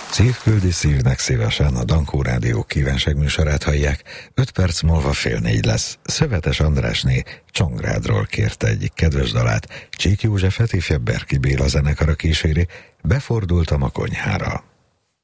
Szívküldi szívnek szívesen, a Dankó Rádió kívánságműsorát hallják. 5 perc múlva 3:30 lesz. Szövetes Andrásné Csongrádról kérte egyik kedves dalát. Csík Józsefet ifjabb Berki Béla zenekara kíséri. Befordultam a konyhára.